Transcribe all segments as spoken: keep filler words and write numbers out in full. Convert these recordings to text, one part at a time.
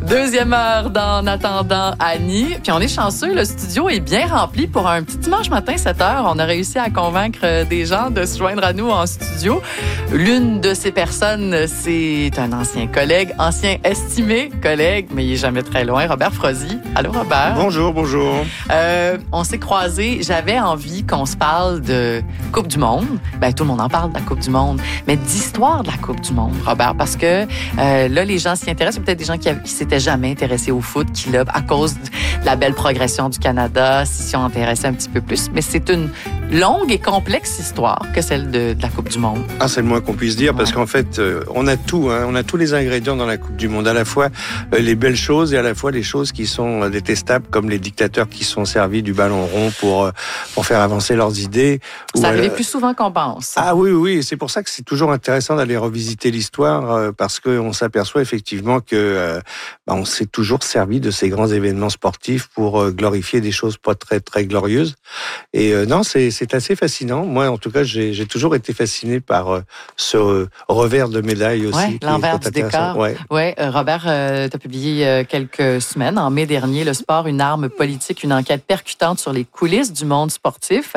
Deuxième heure d'En attendant Annie. Puis on est chanceux, le studio est bien rempli pour un petit dimanche matin, sept heures. On a réussi à convaincre des gens de se joindre à nous en studio. L'une de ces personnes, c'est un ancien collègue, ancien estimé collègue, mais il est jamais très loin, Robert Frozy. Allô, Robert? Bonjour, bonjour. Euh, on s'est croisés. J'avais envie qu'on se parle de Coupe du Monde. Ben, tout le monde en parle de la Coupe du Monde, mais d'histoire de la Coupe du Monde, Robert, parce que euh, là, les gens s'y intéressent. Il y a peut-être des gens qui, qui s'étaient jamais intéressés au foot, qui là, à cause de la belle progression du Canada, s'y sont intéressés un petit peu plus. Mais c'est une longue et complexe histoire que celle de, de la Coupe du Monde. Ah, c'est le moins qu'on puisse dire, ouais. Parce qu'en fait, euh, on a tout, hein, on a tous les ingrédients dans la Coupe du Monde, à la fois euh, les belles choses et à la fois les choses qui sont euh, détestables, comme les dictateurs qui sont servis du ballon rond pour euh, pour faire avancer leurs idées. Ça arrive euh, plus souvent qu'on pense. Ah oui, oui, oui, c'est pour ça que c'est toujours intéressant d'aller revisiter l'histoire, euh, parce qu'on s'aperçoit effectivement que euh, bah, on s'est toujours servi de ces grands événements sportifs pour euh, glorifier des choses pas très très glorieuses. Et euh, non, c'est c'est assez fascinant. Moi, en tout cas, j'ai j'ai toujours été fasciné par euh, ce euh, revers de médaille aussi. Ouais, l'envers du décor. Ouais. Ouais, euh, Robert, euh, tu as publié euh, quelques semaines, en mai dernier, Le sport, une arme politique, une enquête percutante sur les coulisses du monde sportif.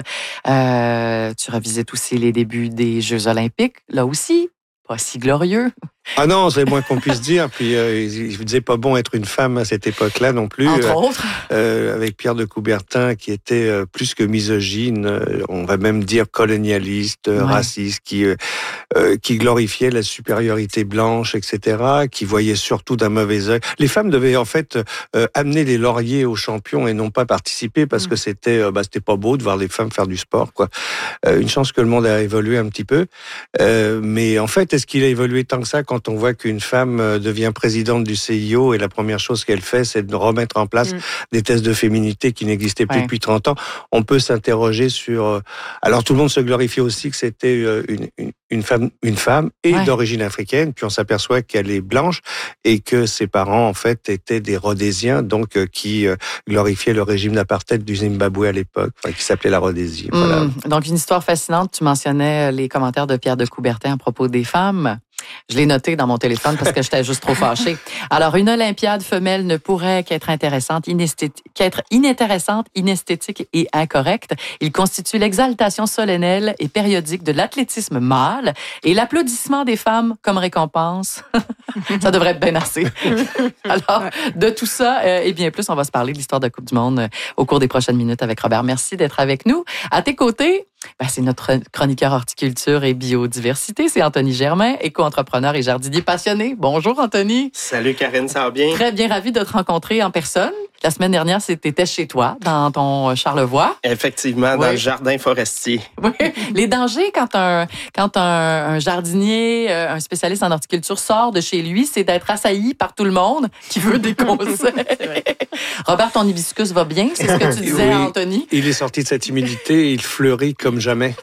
Euh, tu revisites aussi les débuts des Jeux olympiques, là aussi, pas si glorieux. Ah non, c'est le moins qu'on puisse dire. Puis euh, il ne disait pas bon être une femme à cette époque-là non plus. Entre euh, autres. Euh, avec Pierre de Coubertin qui était euh, plus que misogyne, euh, on va même dire colonialiste, ouais. raciste, qui euh, euh, qui glorifiait la supériorité blanche, et cetera, qui voyait surtout d'un mauvais œil. Les femmes devaient en fait euh, amener les lauriers aux champions et non pas participer parce mmh. que c'était euh, bah, c'était pas beau de voir les femmes faire du sport, quoi. Euh, une chance que le monde a évolué un petit peu, euh, mais en fait, est-ce qu'il a évolué tant que ça? Quand on voit qu'une femme devient présidente du C I O et la première chose qu'elle fait, c'est de remettre en place mmh. des tests de féminité qui n'existaient plus ouais. depuis trente ans, on peut s'interroger sur... Alors tout le monde se glorifiait aussi que c'était une, une, une femme, une femme et ouais. d'origine africaine, puis on s'aperçoit qu'elle est blanche et que ses parents, en fait, étaient des Rhodésiens, donc qui glorifiaient le régime d'apartheid du Zimbabwe à l'époque, enfin, qui s'appelait la Rhodésie. Mmh. Voilà. Donc une histoire fascinante. Tu mentionnais les commentaires de Pierre de Coubertin à propos des femmes. Je l'ai noté dans mon téléphone parce que j'étais juste trop fâchée. Alors, une Olympiade femelle ne pourrait qu'être intéressante, inesthétique, qu'être inintéressante, inesthétique et incorrecte. Il constitue l'exaltation solennelle et périodique de l'athlétisme mâle et l'applaudissement des femmes comme récompense. Ça devrait être bien assez. Alors, de tout ça euh, et bien plus, on va se parler de l'histoire de la Coupe du Monde euh, au cours des prochaines minutes avec Robert. Merci d'être avec nous. À tes côtés, ben, c'est notre chroniqueur horticulture et biodiversité, c'est Anthony Germain, éco-entrepreneur et jardinier passionné. Bonjour Anthony. Salut Karine, ça va bien? Très bien, ravi de te rencontrer en personne. La semaine dernière, c'était chez toi, dans ton Charlevoix. Effectivement, oui. Dans le jardin forestier. Oui. Les dangers quand un quand un, un jardinier, un spécialiste en horticulture sort de chez lui, c'est d'être assailli par tout le monde qui veut des conseils. Robert, ton hibiscus va bien, c'est ce que tu disais oui, à Anthony. Il est sorti de cette humidité et il fleurit comme jamais.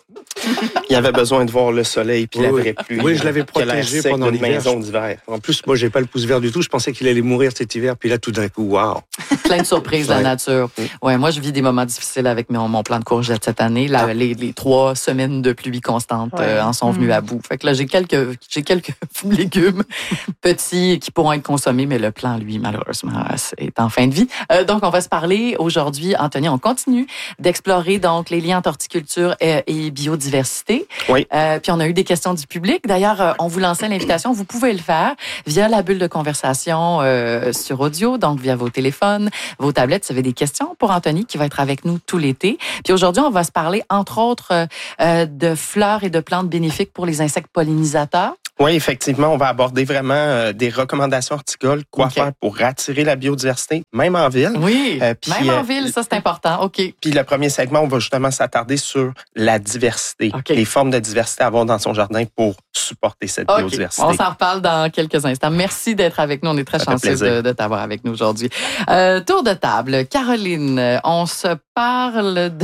Il avait besoin de voir le soleil puis oui, la vraie oui. pluie. Oui, je l'avais protégé pendant l'hiver. Maison d'hiver. En plus, moi, j'ai pas le pouce vert du tout. Je pensais qu'il allait mourir cet hiver, puis là, tout d'un coup, waouh. Plein de surprises, ouais. La nature. Ouais, moi, je vis des moments difficiles avec mon, mon plan de courgettes cette année. Là, ah. les, les trois semaines de pluie constante ouais. euh, en sont venues mmh. à bout. Fait que là, j'ai quelques, j'ai quelques légumes petits qui pourront être consommés, mais le plan, lui, malheureusement, est en fin de vie. Euh, donc, on va se parler aujourd'hui, Anthony. On continue d'explorer donc les liens entre horticulture et, et biodiversité. Oui. Euh, puis on a eu des questions du public. D'ailleurs, euh, on vous lançait l'invitation. Vous pouvez le faire via la bulle de conversation euh, sur audio, donc via vos téléphones, vos tablettes. Vous avez des questions pour Anthony qui va être avec nous tout l'été. Puis aujourd'hui, on va se parler, entre autres, euh, de fleurs et de plantes bénéfiques pour les insectes pollinisateurs. Oui, effectivement, on va aborder vraiment euh, des recommandations horticoles, quoi okay. faire pour attirer la biodiversité, même en ville. Oui, euh, puis, même en euh, ville, ça c'est important. OK. Puis le premier segment, on va justement s'attarder sur la diversité, okay. les formes de diversité à avoir dans son jardin pour supporter cette okay. biodiversité. On s'en reparle dans quelques instants. Merci d'être avec nous. On est très chanceux de, de t'avoir avec nous aujourd'hui. Euh, tour de table. Caroline, on se parle de,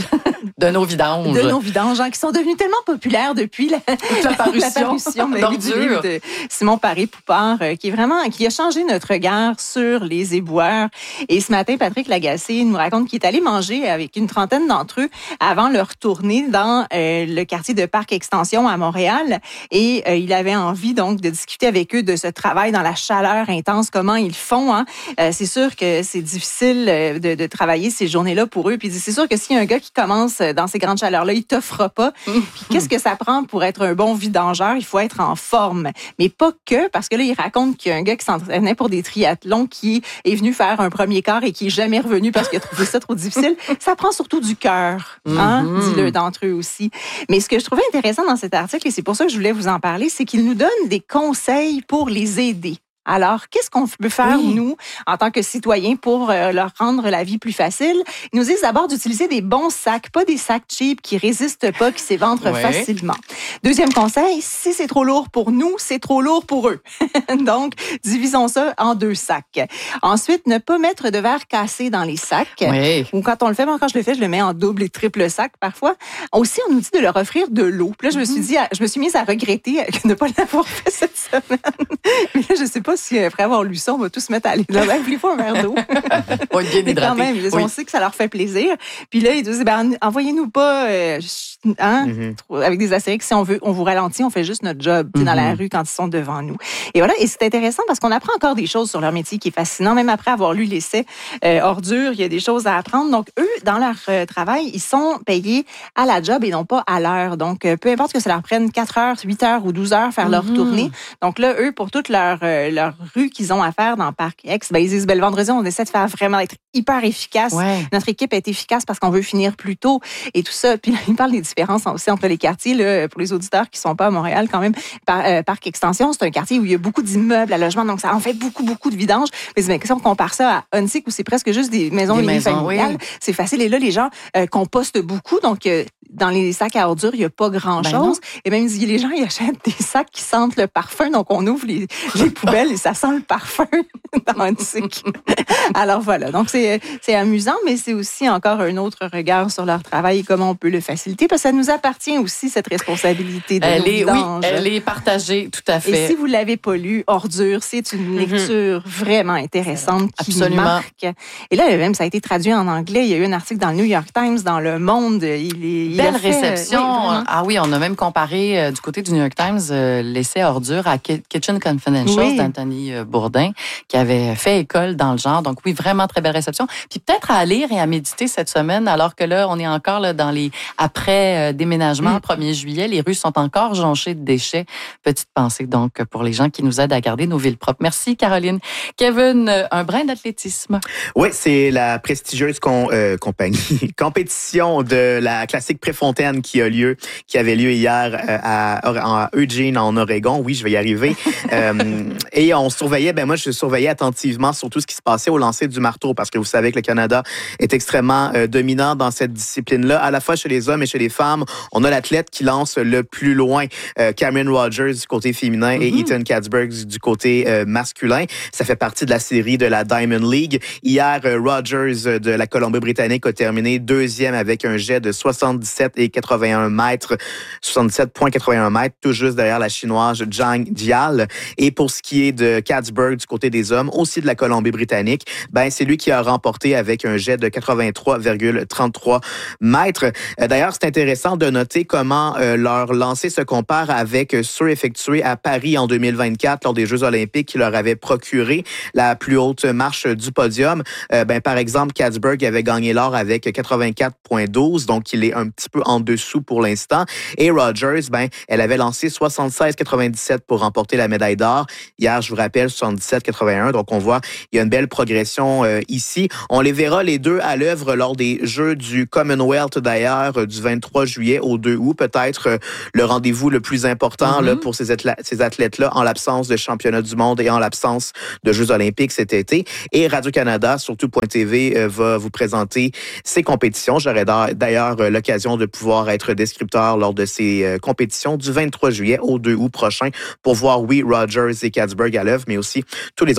de nos vidanges. De nos vidanges, hein, qui sont devenus tellement populaires depuis la, la parution, la parution du livre de Simon Paré-Poupard, euh, qui est vraiment, qui a changé notre regard sur les éboueurs. Et ce matin, Patrick Lagacé nous raconte qu'il est allé manger avec une trentaine d'entre eux avant leur tournée dans euh, le quartier de Parc Extension à Montréal. Et euh, il avait envie donc de discuter avec eux de ce travail dans la chaleur intense, comment ils font. Hein. Euh, c'est sûr que c'est difficile de, de travailler ces journées-là pour eux. Puis c'est sûr que s'il y a un gars qui commence dans ces grandes chaleurs-là, il t'offre pas. Puis qu'est-ce que ça prend pour être un bon vidangeur? Il faut être en forme. Mais pas que, parce que là, il raconte qu'il y a un gars qui s'entraînait pour des triathlons qui est venu faire un premier quart et qui est jamais revenu parce qu'il a trouvé ça trop difficile. Ça prend surtout du cœur, hein? Mm-hmm. Dis-le d'entre eux aussi. Mais ce que je trouvais intéressant dans cet article, et c'est pour ça que je voulais vous en parler, c'est qu'il nous donne des conseils pour les aider. Alors, qu'est-ce qu'on peut faire, oui. nous, en tant que citoyens, pour euh, leur rendre la vie plus facile? Ils nous disent d'abord d'utiliser des bons sacs, pas des sacs cheap qui résistent pas, qui s'éventrent ouais. facilement. Deuxième conseil, si c'est trop lourd pour nous, c'est trop lourd pour eux. Donc, divisons ça en deux sacs. Ensuite, ne pas mettre de verre cassé dans les sacs. Oui. Ou quand on le fait, moi, quand je le fais, je le mets en double et triple sac parfois. Aussi, on nous dit de leur offrir de l'eau. Puis là, je me suis dit, je me suis mise à regretter de ne pas l'avoir fait cette semaine. Mais là, je sais pas si après avoir lu ça, on va tous se mettre à aller là. Ben, voulez-vous un verre d'eau? On est bien hydraté. Quand même, oui. On sait que ça leur fait plaisir. Puis là, ils disent, ben, envoyez-nous pas, euh, hein, mm-hmm. avec des astérix, si on veut, on vous ralentit, on fait juste notre job, mm-hmm. dans la rue quand ils sont devant nous. Et voilà. Et c'est intéressant parce qu'on apprend encore des choses sur leur métier qui est fascinant. Même après avoir lu l'essai euh, Ordure, il y a des choses à apprendre. Donc, eux, dans leur euh, travail, ils sont payés à la job et non pas à l'heure. Donc, euh, peu importe que ça leur prenne quatre heures, huit heures ou douze heures faire mm-hmm. leur tournée. Donc là, eux, pour toute leur, euh, leur rue qu'ils ont à faire dans Parc X, ben, ils disent, ben, le vendredi, on essaie de faire vraiment être hyper efficace. Ouais. Notre équipe est efficace parce qu'on veut finir plus tôt et tout ça. Puis là, ils parlent des différences aussi entre les quartiers. Là, pour les auditeurs qui sont pas à Montréal, quand même, par, euh, Parc Extension, c'est un quartier où il y a beaucoup d'immeubles à logement, donc ça en fait beaucoup, beaucoup de vidange. Mais ben, si on compare ça à Huntsic, où c'est presque juste des maisons unifamiliales, oui. c'est facile. Et là, les gens euh, compostent beaucoup, donc euh, dans les sacs à ordures, il n'y a pas grand-chose. Ben et même les gens, ils achètent des sacs qui sentent le parfum, donc on ouvre les, les poubelles et ça sent le parfum dans Huntsic. Alors voilà, donc c'est, c'est amusant, mais c'est aussi encore un autre regard sur leur travail et comment on peut le faciliter, parce que ça nous appartient aussi, cette responsabilité de elle nos est, vidanges. Oui, elle est partagée, tout à fait. Et si vous ne l'avez pas lu, Ordure, c'est une lecture mm-hmm. vraiment intéressante qui Absolument. marque. Et là, même, ça a été traduit en anglais. Il y a eu un article dans le New York Times, dans Le Monde. Il est, il Belle a fait, réception. Oui, ah oui, on a même comparé euh, du côté du New York Times euh, l'essai Ordure à Kitchen Confidential oui. d'Anthony Bourdin, qui avait fait école dans le genre. Donc oui, vraiment très belle réception. Puis peut-être à lire et à méditer cette semaine, alors que là, on est encore là, dans les après euh, déménagement, mm. premier juillet, les rues sont encore jonchées de déchets. Petite pensée donc pour les gens qui nous aident à garder nos villes propres. Merci Caroline. Kevin, un brin d'athlétisme. Oui, c'est la prestigieuse con, euh, compagnie, compétition de la classique Préfontaine qui a lieu, qui avait lieu hier euh, à, à Eugene en Oregon. Oui, je vais y arriver. euh, et on surveillait, ben moi je surveillais attentivement sur tout ce qui se passait au lancer du marteau, parce que vous savez que le Canada est extrêmement euh, dominant dans cette discipline-là, à la fois chez les hommes et chez les femmes. On a l'athlète qui lance le plus loin, euh, Cameron Rogers du côté féminin mm-hmm. et Ethan Katzberg du côté euh, masculin. Ça fait partie de la série de la Diamond League. Hier, euh, Rogers de la Colombie-Britannique a terminé deuxième avec un jet de soixante-dix-sept et quatre-vingt-un mètres, soixante-dix-sept virgule quatre-vingt-un mètres, tout juste derrière la chinoise Zhang Dial. Et pour ce qui est de Katzberg du côté des hommes, aussi de la Colombie-Britannique, ben c'est lui qui a remporté avec un jet de quatre-vingt-trois virgule trente-trois mètres. Euh, d'ailleurs, c'est intéressant de noter comment euh, leur lancer se compare avec ceux effectués à Paris en deux mille vingt-quatre lors des Jeux olympiques qui leur avaient procuré la plus haute marche du podium. Euh, ben, par exemple, Katzberg avait gagné l'or avec quatre-vingt-quatre virgule douze, donc il est un petit peu en dessous pour l'instant. Et Rogers, ben, elle avait lancé soixante-seize virgule quatre-vingt-dix-sept pour remporter la médaille d'or. Hier, je vous rappelle, soixante-dix-sept virgule quatre-vingt-un. Donc, on voit, il y a une belle progression euh, ici. On les verra les deux à l'œuvre lors des Jeux du Commonwealth, d'ailleurs, euh, du vingt-trois juillet au deux août. Peut-être euh, le rendez-vous le plus important mm-hmm. là, pour ces, athlètes, ces athlètes-là, en l'absence de championnat du monde et en l'absence de Jeux olympiques cet été. Et Radio-Canada, surtout Point T V, euh, va vous présenter ces compétitions. J'aurai d'ailleurs euh, l'occasion de pouvoir être descripteur lors de ces euh, compétitions du vingt-trois juillet au deux août prochain pour voir, oui, Rogers et Katzberg à l'œuvre, mais aussi tous les autres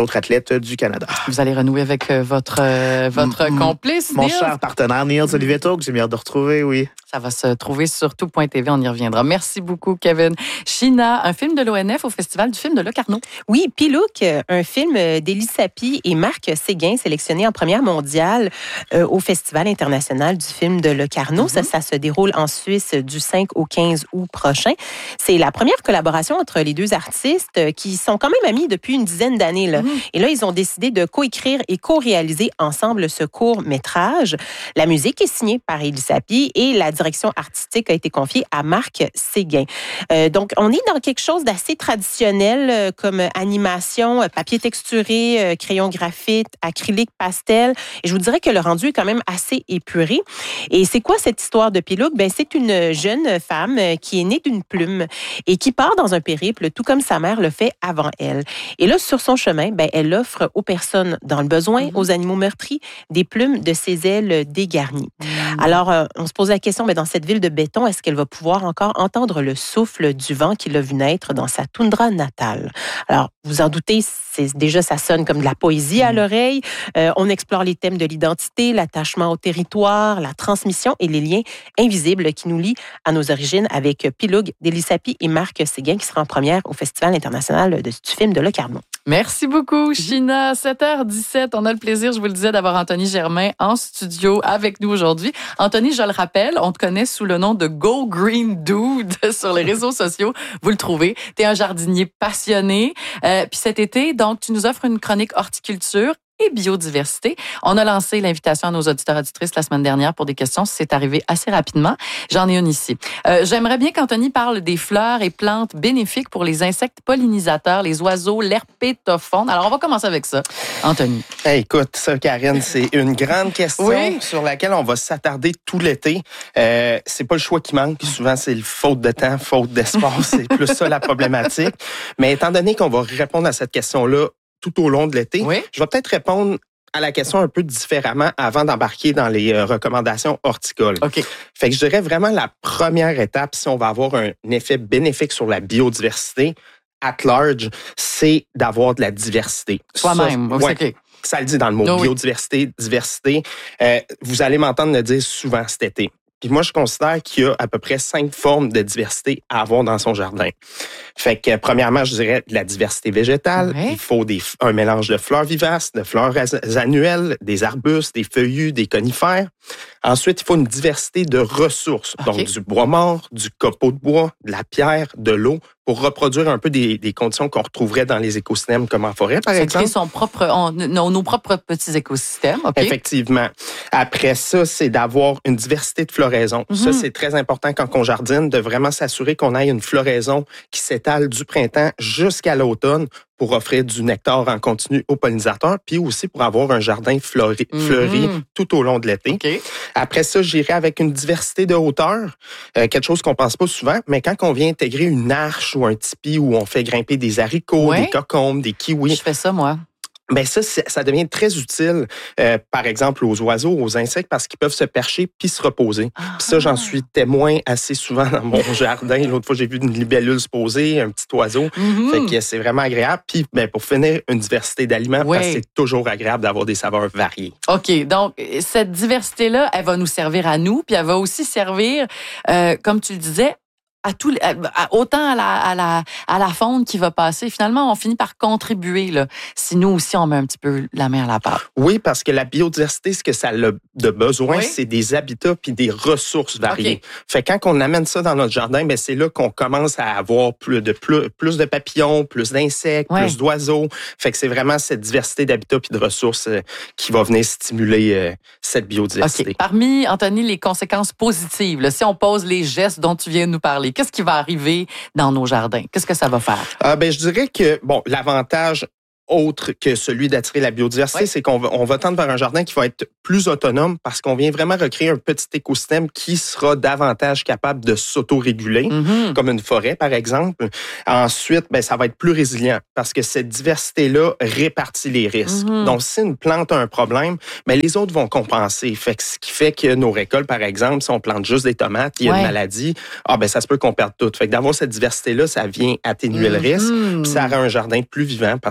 autres athlètes du Canada. Vous allez renouer avec votre, euh, votre m- complice, Mon Niels. cher partenaire, Niels Oliveto, que j'ai hâte de retrouver, oui. Ça va se trouver sur tout point t v, on y reviendra. Merci beaucoup, Kevin. China, un film de l'O N F au Festival du film de Locarno. Oui, Pilouk, un film d'Élie Sapi et Marc Séguin, sélectionné en première mondiale euh, au Festival international du film de Locarno. Mm-hmm. Ça, ça se déroule en Suisse du cinq au quinze août prochain. C'est la première collaboration entre les deux artistes qui sont quand même amis depuis une dizaine d'années. Là. Mm-hmm. Et là, ils ont décidé de coécrire et co-réaliser ensemble ce court-métrage. La musique est signée par Élie Sapi et la direction artistique a été confiée à Marc Séguin. Euh, donc, on est dans quelque chose d'assez traditionnel euh, comme animation, euh, papier texturé, euh, crayon graphite, acrylique, pastel. Et je vous dirais que le rendu est quand même assez épuré. Et c'est quoi cette histoire de Pilouk? Ben, c'est une jeune femme euh, qui est née d'une plume et qui part dans un périple, tout comme sa mère le fait avant elle. Et là, sur son chemin, ben, elle offre aux personnes dans le besoin, mmh. aux animaux meurtris, des plumes de ses ailes dégarnies. Mmh. Alors, euh, on se pose la question, mais dans cette ville de béton, est-ce qu'elle va pouvoir encore entendre le souffle du vent qui l'a vu naître dans sa toundra natale? Alors, vous en doutez, c'est, déjà, ça sonne comme de la poésie à l'oreille. Euh, on explore les thèmes de l'identité, l'attachement au territoire, la transmission et les liens invisibles qui nous lient à nos origines avec Pilouk, d'Élie Sapi et Marc Séguin qui sera en première au Festival international de, du film de Locarno. Merci beaucoup, China. sept heures dix-sept, on a le plaisir, je vous le disais, d'avoir Anthony Germain en studio avec nous aujourd'hui. Anthony, je le rappelle, on te connaît sous le nom de Go Green Dude sur les réseaux sociaux. Vous le trouvez. Tu es un jardinier passionné. Euh, puis cet été, donc, tu nous offres une chronique horticulture et biodiversité. On a lancé l'invitation à nos auditeurs auditrices la semaine dernière pour des questions. C'est arrivé assez rapidement. J'en ai une ici. Euh, j'aimerais bien qu'Anthony parle des fleurs et plantes bénéfiques pour les insectes pollinisateurs, les oiseaux, l'herpétofaune. Alors, on va commencer avec ça. Anthony. Hey, écoute, ça, Karine, c'est une grande question oui. sur laquelle on va s'attarder tout l'été. Euh, c'est pas le choix qui manque. Souvent, c'est le faute de temps, faute d'espace. C'est plus ça la problématique. Mais étant donné qu'on va répondre à cette question-là tout au long de l'été, oui. je vais peut-être répondre à la question un peu différemment avant d'embarquer dans les euh, recommandations horticoles. OK. Fait que je dirais vraiment la première étape, si on va avoir un effet bénéfique sur la biodiversité at large, c'est d'avoir de la diversité. Soi-même. Ça, ouais, okay. ça le dit dans le mot no, biodiversité, oui. diversité. Euh, vous allez m'entendre le dire souvent cet été. Puis moi, je considère qu'il y a à peu près cinq formes de diversité à avoir dans son jardin. Fait que, premièrement, je dirais de la diversité végétale. Ouais. Il faut des, un mélange de fleurs vivaces, de fleurs annuelles, des arbustes, des feuillus, des conifères. Ensuite, il faut une diversité de ressources. Okay. Donc, du bois mort, du copeau de bois, de la pierre, de l'eau, pour reproduire un peu des, des conditions qu'on retrouverait dans les écosystèmes comme en forêt, par c'est exemple. Créer son propre, on, nos, nos propres petits écosystèmes. Okay. Effectivement. Après ça, c'est d'avoir une diversité de floraison. Mm-hmm. Ça, c'est très important quand on jardine, de vraiment s'assurer qu'on ait une floraison qui s'étale du printemps jusqu'à l'automne pour offrir du nectar en continu aux pollinisateurs, puis aussi pour avoir un jardin fleuri, mm-hmm. fleuri tout au long de l'été. Okay. Après ça, j'irai avec une diversité de hauteur, euh, quelque chose qu'on pense pas souvent, mais quand on vient intégrer une arche ou un tipi où on fait grimper des haricots, ouais. des cocombes, des kiwis. Je fais ça, moi. Ben ça, ça devient très utile, euh, par exemple, aux oiseaux, aux insectes, parce qu'ils peuvent se percher puis se reposer. Ah. Puis ça, j'en suis témoin assez souvent dans mon jardin. L'autre fois, j'ai vu une libellule se poser, un petit oiseau. Mm-hmm. Fait que c'est vraiment agréable. Puis, ben, pour finir, une diversité d'aliments, ouais. parce que c'est toujours agréable d'avoir des saveurs variées. OK. Donc, cette diversité-là, elle va nous servir à nous, puis elle va aussi servir, euh, comme tu le disais, à tout, à, à, autant à la, à, la, à la faune qui va passer. Finalement, on finit par contribuer, là, si nous aussi, on met un petit peu la main à la pâte. Oui, parce que la biodiversité, ce que ça a de besoin, oui. c'est des habitats puis des ressources variées. Okay. Fait que quand on amène ça dans notre jardin, ben c'est là qu'on commence à avoir plus de, plus, plus de papillons, plus d'insectes, oui. plus d'oiseaux. Fait que c'est vraiment cette diversité d'habitats puis de ressources euh, qui va venir stimuler euh, cette biodiversité. Okay. Parmi, Anthony, les conséquences positives, là, si on pose les gestes dont tu viens de nous parler, qu'est-ce qui va arriver dans nos jardins? Qu'est-ce que ça va faire? Euh, ben, je dirais que, bon, l'avantage autre que celui d'attirer la biodiversité, oui. c'est qu'on va, on va tendre vers un jardin qui va être plus autonome parce qu'on vient vraiment recréer un petit écosystème qui sera davantage capable de s'autoréguler, mm-hmm. comme une forêt, par exemple. Ensuite, ben, ça va être plus résilient parce que cette diversité-là répartit les risques. Mm-hmm. Donc, si une plante a un problème, ben, les autres vont compenser. Fait que, ce qui fait que nos récoltes, par exemple, si on plante juste des tomates, il y a ouais. une maladie, ah, ben, ça se peut qu'on perde tout. Fait que d'avoir cette diversité-là, ça vient atténuer mm-hmm. le risque. Puis ça rend un jardin plus vivant parce qu'on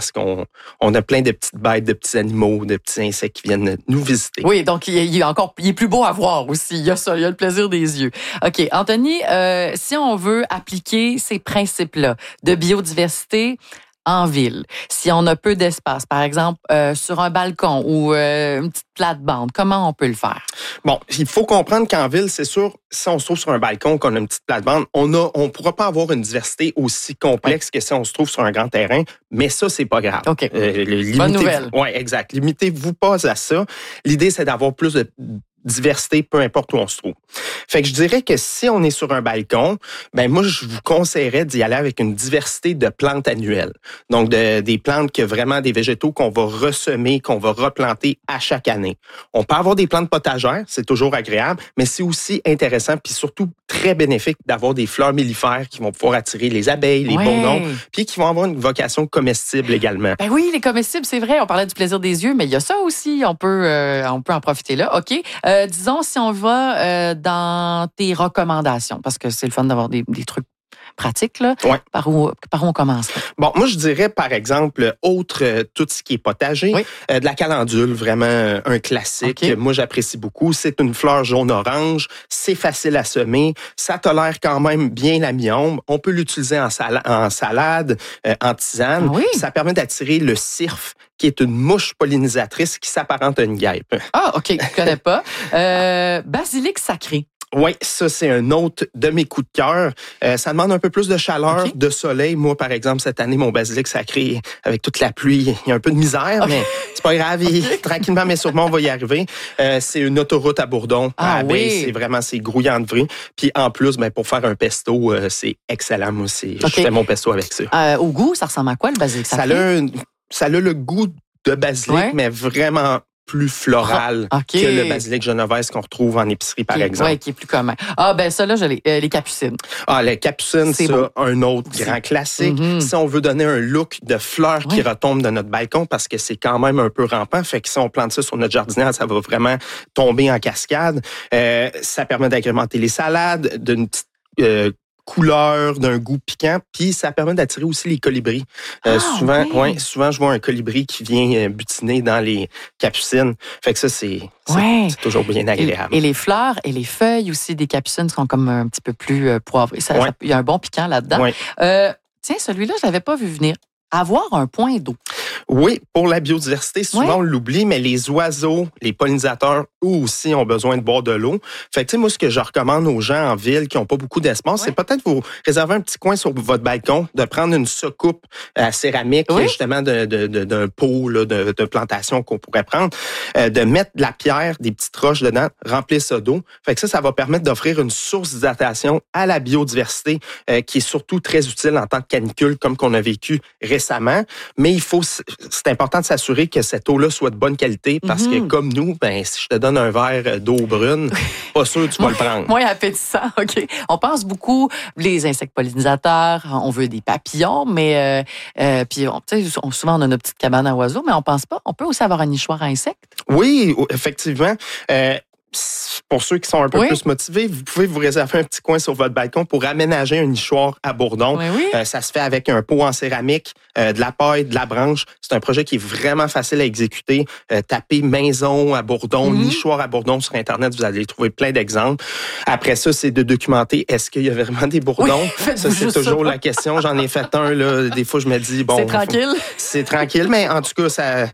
On a plein de petites bêtes, de petits animaux, de petits insectes qui viennent nous visiter. Oui, donc il est encore, il est plus beau à voir aussi. Il y a ça, il y a le plaisir des yeux. OK, Anthony, euh, si on veut appliquer ces principes-là de biodiversité en ville, si on a peu d'espace, par exemple euh, sur un balcon ou euh, une petite plate-bande, comment on peut le faire? Bon, il faut comprendre qu'en ville, c'est sûr, si on se trouve sur un balcon, qu'on a une petite plate-bande, on a, on pourra pas avoir une diversité aussi complexe ouais. que si on se trouve sur un grand terrain, mais ça, c'est pas grave. OK. Euh, limitez, Bonne nouvelle. Oui, exact. Limitez-vous pas à ça. L'idée, c'est d'avoir plus de diversité, peu importe où on se trouve. Fait que je dirais que si on est sur un balcon, ben moi, je vous conseillerais d'y aller avec une diversité de plantes annuelles. Donc, de, des plantes que vraiment des végétaux qu'on va ressemer, qu'on va replanter à chaque année. On peut avoir des plantes potagères, c'est toujours agréable, mais c'est aussi intéressant puis surtout très bénéfique d'avoir des fleurs mellifères qui vont pouvoir attirer les abeilles, les ouais. bourdons, puis qui vont avoir une vocation comestible également. Ben oui, les comestibles, c'est vrai. On parlait du plaisir des yeux, mais il y a ça aussi. On peut, euh, on peut en profiter là. OK. Euh, disons, si on va euh, dans tes recommandations, parce que c'est le fun d'avoir des, des trucs pratiques, là. Ouais. Par où, par où on commence? Là? Bon, moi, je dirais, par exemple, autre, euh, tout ce qui est potager, oui. euh, de la calendule, vraiment euh, un classique. Okay. Moi, j'apprécie beaucoup. C'est une fleur jaune-orange. C'est facile à semer. Ça tolère quand même bien la mi-ombre. On peut l'utiliser en, sal- en salade, euh, en tisane. Ah oui? Ça permet d'attirer le cirfe, qui est une mouche pollinisatrice qui s'apparente à une guêpe. Ah, OK, je connais pas. Euh, basilic sacré. Oui, ça, c'est un autre de mes coups de cœur. Euh, ça demande un peu plus de chaleur, okay. de soleil. Moi, par exemple, cette année, mon basilic sacré, avec toute la pluie, il y a un peu de misère, okay. mais c'est pas grave. Okay. Il, tranquillement, mais sûrement, on va y arriver. Euh, c'est une autoroute à Bourdon. Ah, ah ben, oui. C'est vraiment, c'est grouillant de vrai. Puis en plus, ben, pour faire un pesto, euh, c'est excellent. Moi, c'est, okay. je fais mon pesto avec ça. Euh, au goût, ça ressemble à quoi, le basilic sacré? Ça a, une, ça a le goût de basilic, ouais. mais vraiment plus floral ah, okay. que le basilic genovese qu'on retrouve en épicerie, par okay. exemple. Oui, qui est plus commun. Ah, ben ça, là, je l'ai. Euh, les capucines. Ah, les capucines, c'est ça, un autre c'est... grand classique. Mm-hmm. Si on veut donner un look de fleurs oui. qui retombe de notre balcon, parce que c'est quand même un peu rampant, fait que si on plante ça sur notre jardinière, ça va vraiment tomber en cascade. Euh, ça permet d'agrémenter les salades, d'une petite euh, couleur, d'un goût piquant, puis ça permet d'attirer aussi les colibris. Euh, ah, souvent, oui. ouais, souvent je vois un colibri qui vient butiner dans les capucines. Fait que ça, c'est, c'est, ouais. c'est toujours bien agréable. Et, et les fleurs et les feuilles aussi des capucines sont comme un petit peu plus euh, poivrées. Ça, ouais. ça, il y a un bon piquant là-dedans. Ouais. Euh, tiens, celui-là, je l'avais pas vu venir. Avoir un point d'eau. Oui, pour la biodiversité, souvent oui. on l'oublie, mais les oiseaux, les pollinisateurs, eux aussi ont besoin de boire de l'eau. Fait que, tu sais, moi, ce que je recommande aux gens en ville qui n'ont pas beaucoup d'espace, oui. c'est peut-être vous réserver un petit coin sur votre balcon, de prendre une soucoupe à céramique, oui. justement, de, de, de, d'un pot là, de, de plantation qu'on pourrait prendre, euh, de mettre de la pierre, des petites roches dedans, remplir ça d'eau. Fait que ça, ça va permettre d'offrir une source d'hydratation à la biodiversité euh, qui est surtout très utile en temps de canicule, comme qu'on a vécu récemment. Mais il faut, c'est important de s'assurer que cette eau-là soit de bonne qualité parce mm-hmm. que comme nous, ben si je te donne un verre d'eau brune, pas sûr que tu vas le prendre. Moins appétissant, OK. On pense beaucoup les insectes pollinisateurs, on veut des papillons, mais euh, euh, puis on, on, souvent on a notre petite cabane à oiseaux, mais on pense pas. On peut aussi avoir un nichoir à insectes. Oui, effectivement. Euh, Pour ceux qui sont un peu oui. plus motivés, vous pouvez vous réserver un petit coin sur votre balcon pour aménager un nichoir à Bourdon. Oui, oui. Euh, ça se fait avec un pot en céramique, euh, de la paille, de la branche. C'est un projet qui est vraiment facile à exécuter. Euh, tapez maison à Bourdon, mm-hmm. nichoir à Bourdon sur Internet, vous allez trouver plein d'exemples. Après ça, c'est de documenter est-ce qu'il y a vraiment des bourdons. Oui, ça, c'est toujours ça. La question. J'en ai fait un, là. Des fois, je me dis, bon. C'est tranquille. Faut... C'est tranquille, mais en tout cas, ça,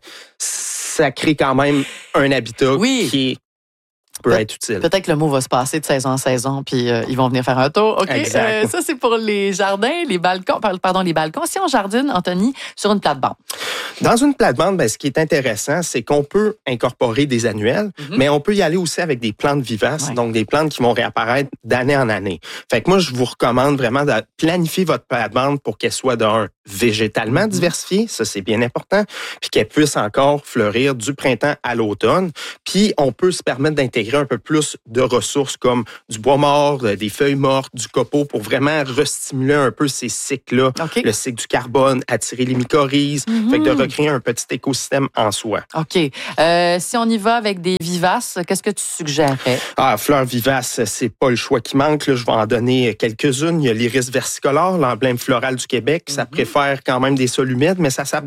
ça crée quand même un habitat oui. qui est peut Pe- être utile. Peut-être que le mot va se passer de saison en saison, puis euh, ils vont venir faire un tour. OK. Exact. Euh, ça, c'est pour les jardins, les balcons. Pardon, les balcons. Si on jardine, Anthony, sur une plate-bande. Dans une plate-bande, ben, ce qui est intéressant, c'est qu'on peut incorporer des annuels, mm-hmm. mais on peut y aller aussi avec des plantes vivaces, ouais. donc des plantes qui vont réapparaître d'année en année. Fait que moi, je vous recommande vraiment de planifier votre plate-bande pour qu'elle soit d'un végétalement diversifiée, ça c'est bien important, puis qu'elle puisse encore fleurir du printemps à l'automne. Puis on peut se permettre d'intégrer un peu plus de ressources comme du bois mort, des feuilles mortes, du copeau pour vraiment restimuler un peu ces cycles-là, okay. le cycle du carbone, attirer les mycorhizes, mm-hmm. fait que de recréer un petit écosystème en soi. OK. Euh, si on y va avec des vivaces, qu'est-ce que tu suggérerais? Ah, fleurs vivaces, c'est pas le choix qui manque. Là, je vais en donner quelques-unes. Il y a l'iris versicolore, l'emblème floral du Québec. Mm-hmm. Ça préfère quand même des sols humides, mais ça s'adapte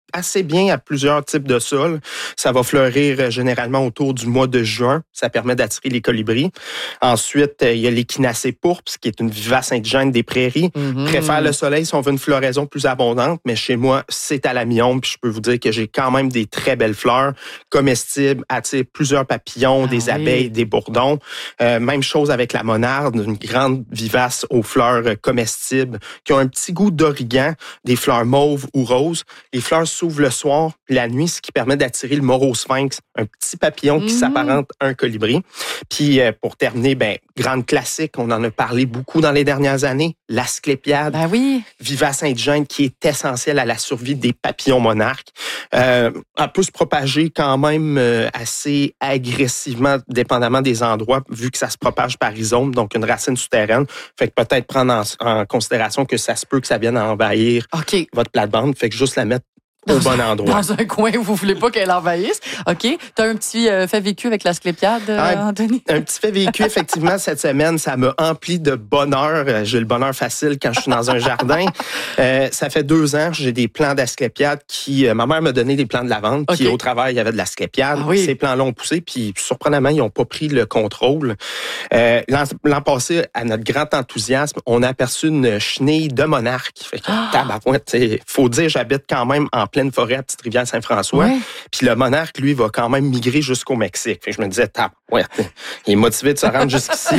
assez bien à plusieurs types de sols. Ça va fleurir généralement autour du mois de juin. Ça permet d'attirer les colibris. Ensuite, il y a l'échinacée pourpre, qui est une vivace indigène des prairies. Mm-hmm. Préfère le soleil si on veut une floraison plus abondante, mais chez moi, c'est à la mi-ombre. Puis je peux vous dire que j'ai quand même des très belles fleurs comestibles, attirent plusieurs papillons, ah, des oui. abeilles, des bourdons. Euh, même chose avec la monarde, une grande vivace aux fleurs comestibles qui ont un petit goût d'origan, des fleurs mauves ou roses. Les fleurs s'ouvrent le soir, la nuit, ce qui permet d'attirer le morosphinx, un petit papillon qui mmh. s'apparente à un colibri. Puis euh, pour terminer, ben grande classique, on en a parlé beaucoup dans les dernières années, l'asclépiade, ben oui. vivace indigène qui est essentielle à la survie des papillons monarques. Euh, elle peut se propager quand même euh, assez agressivement, dépendamment des endroits, vu que ça se propage par rhizome, donc une racine souterraine. Fait que peut-être prendre en, en considération que ça se peut que ça vienne envahir okay. votre plate-bande. Fait que juste la mettre au dans bon endroit. Dans un coin où vous voulez pas qu'elle envahisse. OK. Tu as un petit euh, fait vécu avec l'asclépiade, euh, un, Anthony? Un petit fait vécu, effectivement, cette semaine. Ça m'a empli de bonheur. J'ai le bonheur facile quand je suis dans un jardin. Euh, ça fait deux ans, j'ai des plants d'asclépiade qui... Euh, ma mère m'a donné des plants de lavande, okay. Puis au travail, il y avait de l'asclépiade. Ah, oui. Ces plants-là ont poussé, puis surprenamment, ils n'ont pas pris le contrôle. Euh, l'an, l'an passé, à notre grand enthousiasme, on a aperçu une chenille de monarque. Fait que, ah. tabarouette, faut dire, j'habite quand même en pleine forêt à Petite-Rivière Saint-François. Ouais. Puis le monarque, lui, va quand même migrer jusqu'au Mexique. Fait que je me disais, tape, ouais, il est motivé de se rendre jusqu'ici.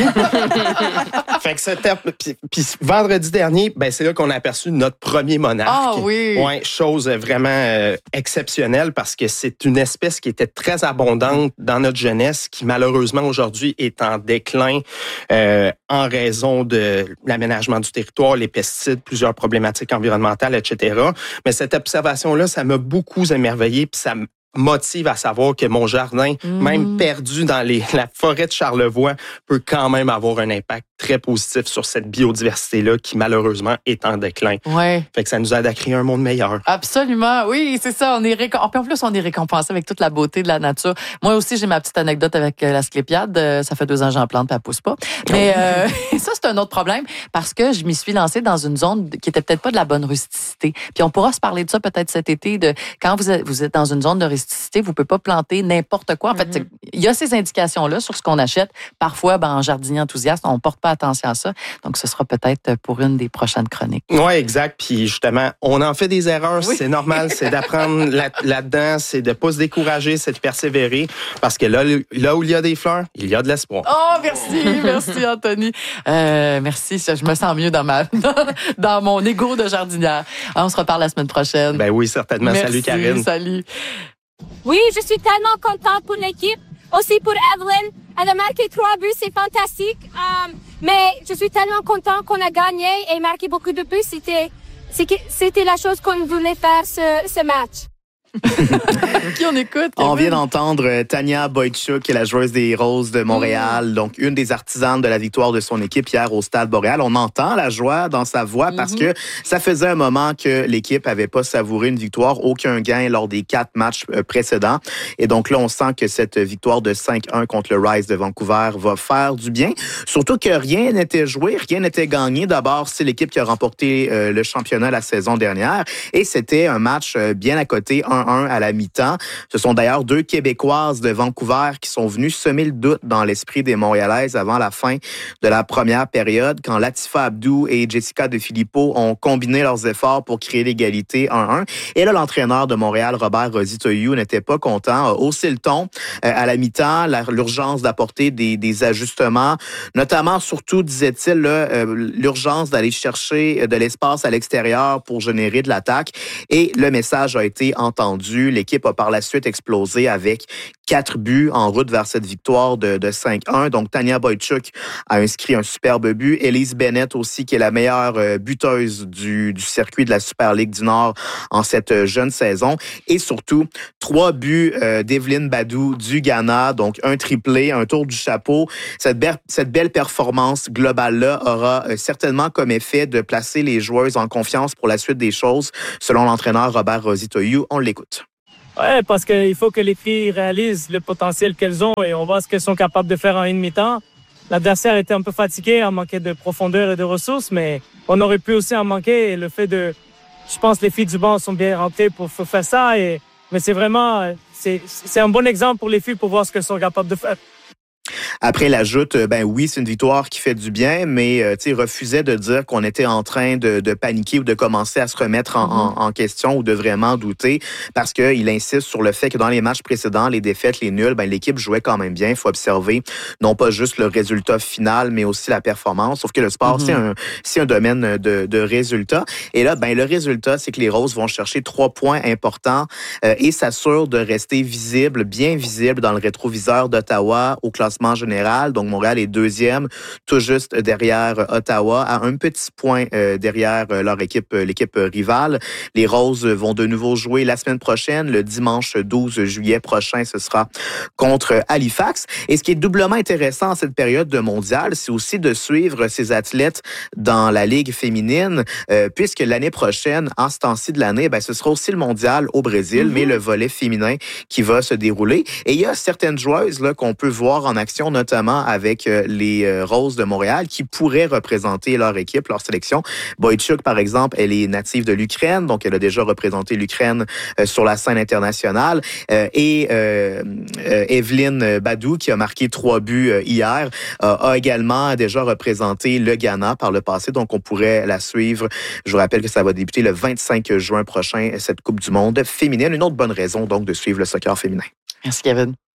Fait que c'était... Puis, puis vendredi dernier, ben c'est là qu'on a aperçu notre premier monarque. Ah oui! Ouais, chose vraiment euh, exceptionnelle parce que c'est une espèce qui était très abondante dans notre jeunesse, qui malheureusement aujourd'hui est en déclin euh, en raison de l'aménagement du territoire, les pesticides, plusieurs problématiques environnementales, et cetera. Mais cette observation-là, ça m'a beaucoup émerveillé, puis ça motive à savoir que mon jardin, mmh. même perdu dans les, la forêt de Charlevoix, peut quand même avoir un impact très positif sur cette biodiversité-là qui, malheureusement, est en déclin. Ouais. Fait que ça nous aide à créer un monde meilleur. Absolument, oui, c'est ça. On est récom... En plus, on est récompensé avec toute la beauté de la nature. Moi aussi, j'ai ma petite anecdote avec l'asclépiade. Ça fait deux ans que j'en plante, puis elle pousse pas. Mais euh, ça, c'est un autre problème parce que je m'y suis lancée dans une zone qui était peut-être pas de la bonne rusticité. Puis on pourra se parler de ça peut-être cet été, de quand vous êtes, vous êtes dans une zone de rusticité, vous pouvez pas planter n'importe quoi. En fait, mm-hmm. il y a ces indications-là sur ce qu'on achète. Parfois, ben, en jardinier enthousiaste, on porte pas attention à ça. Donc, ce sera peut-être pour une des prochaines chroniques. Oui, exact. Puis justement, on en fait des erreurs. Oui. C'est normal. C'est d'apprendre là, là-dedans. C'est de pas se décourager. C'est de persévérer. Parce que là, là où il y a des fleurs, il y a de l'espoir. Oh, merci. Merci, Anthony. Euh, merci. Je me sens mieux dans, ma, dans mon égo de jardinière. On se reparle la semaine prochaine. Ben oui, certainement. Merci, salut, Karine. Salut. Oui, je suis tellement contente pour l'équipe. Aussi pour Evelyn. Elle a marqué trois buts, c'est fantastique. Um, mais je suis tellement contente qu'on a gagné et marqué beaucoup de buts. C'était, c'était la chose qu'on voulait faire ce, ce match. Qui on écoute? On vient d'entendre Tania Boychuk, qui est la joueuse des Roses de Montréal, mmh. donc une des artisanes de la victoire de son équipe hier au Stade Boréal. On entend la joie dans sa voix parce mmh. que ça faisait un moment que l'équipe avait pas savouré une victoire, aucun gain lors des quatre matchs précédents. Et donc là, on sent que cette victoire de cinq un contre le Rise de Vancouver va faire du bien. Surtout que rien n'était joué, rien n'était gagné. D'abord, c'est l'équipe qui a remporté euh, le championnat la saison dernière. Et c'était un match euh, bien à côté, un un à la mi-temps. Ce sont d'ailleurs deux Québécoises de Vancouver qui sont venues semer le doute dans l'esprit des Montréalaises avant la fin de la première période, quand Latifa Abdou et Jessica De Filippo ont combiné leurs efforts pour créer l'égalité un un. Et là, l'entraîneur de Montréal, Robert Rositoyou, n'était pas content, a haussé le ton euh, à la mi-temps, la, l'urgence d'apporter des, des ajustements, notamment, surtout, disait-il, là, euh, l'urgence d'aller chercher de l'espace à l'extérieur pour générer de l'attaque. Et le message a été entendu. L'équipe a par la suite explosé avec quatre buts en route vers cette victoire de, de cinq un. Donc, Tania Boychuk a inscrit un superbe but. Elise Bennett aussi, qui est la meilleure buteuse du, du circuit de la Super Ligue du Nord en cette jeune saison. Et surtout, trois buts euh, d'Evelyne Badou du Ghana. Donc, un triplé, un tour du chapeau. Cette, be- cette belle performance globale-là aura euh, certainement comme effet de placer les joueuses en confiance pour la suite des choses. Selon l'entraîneur Robert Rositoyou, on l'écoute. Oui, parce qu'il faut que les filles réalisent le potentiel qu'elles ont et on voit ce qu'elles sont capables de faire en une mi-temps. L'adversaire était un peu fatigué, en manquait de profondeur et de ressources, mais on aurait pu aussi en manquer. Et le fait de je pense que les filles du banc sont bien rentrées pour faire ça. Et, mais c'est vraiment, c'est, c'est un bon exemple pour les filles pour voir ce qu'elles sont capables de faire. Après, il ajoute, ben oui, c'est une victoire qui fait du bien, mais euh, il refusait de dire qu'on était en train de, de paniquer ou de commencer à se remettre en, mm-hmm. en, en question ou de vraiment douter, parce qu'il insiste sur le fait que dans les matchs précédents, les défaites, les nuls, ben l'équipe jouait quand même bien. Il faut observer non pas juste le résultat final, mais aussi la performance. Sauf que le sport, mm-hmm. c'est un, c'est un domaine de, de résultats. Et là, ben le résultat, c'est que les Roses vont chercher trois points importants euh, et s'assurent de rester visibles, bien visibles dans le rétroviseur d'Ottawa au classement général. Donc, Montréal est deuxième, tout juste derrière Ottawa, à un petit point euh, derrière leur équipe, l'équipe rivale. Les Roses vont de nouveau jouer la semaine prochaine, le dimanche douze juillet prochain, ce sera contre Halifax. Et ce qui est doublement intéressant en cette période de mondial, c'est aussi de suivre ces athlètes dans la Ligue féminine, euh, puisque l'année prochaine, en ce temps-ci de l'année, ben, ce sera aussi le mondial au Brésil, mm-hmm. mais le volet féminin qui va se dérouler. Et il y a certaines joueuses là, qu'on peut voir en action, notamment avec les Roses de Montréal, qui pourraient représenter leur équipe, leur sélection. Boychuk, par exemple, elle est native de l'Ukraine, donc elle a déjà représenté l'Ukraine sur la scène internationale. Et euh, Evelyne Badou, qui a marqué trois buts hier, a également déjà représenté le Ghana par le passé, donc on pourrait la suivre. Je vous rappelle que ça va débuter le vingt-cinq juin prochain, cette Coupe du monde féminine. Une autre bonne raison, donc, de suivre le soccer féminin. Merci, Kevin.